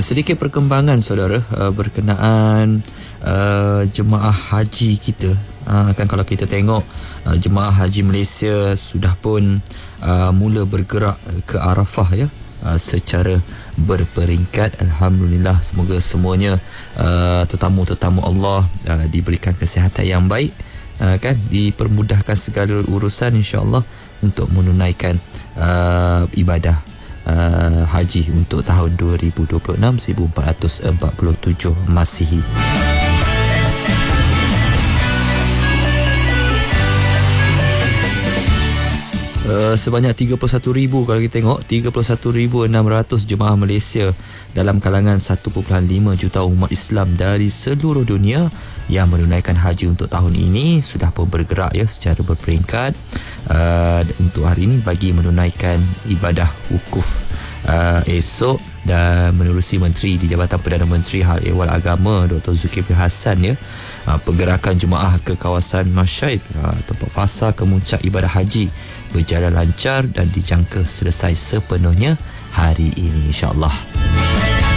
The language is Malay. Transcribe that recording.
Sedikit perkembangan saudara berkenaan jemaah haji kita. Kan kalau kita tengok jemaah haji Malaysia sudah pun mula bergerak ke Arafah ya, secara berperingkat. Alhamdulillah, semoga semuanya tetamu-tetamu Allah diberikan kesihatan yang baik, kan, dipermudahkan segala urusan insya-Allah untuk menunaikan ibadah haji untuk tahun 2026 1447 Masihi. Sebanyak 31,000 kalau kita tengok, 31,600 jemaah Malaysia dalam kalangan 1.5 juta umat Islam dari seluruh dunia yang menunaikan haji untuk tahun ini sudah pun bergerak ya secara berperingkat untuk hari ini bagi menunaikan ibadah wukuf esok. Dan menerusi Menteri di Jabatan Perdana Menteri Hal Ehwal Agama Dr. Zulkifli Hasan ya, pergerakan jemaah ke kawasan Masyaid tempat fasa kemuncak ibadah haji berjalan lancar dan dijangka selesai sepenuhnya hari ini insya-Allah.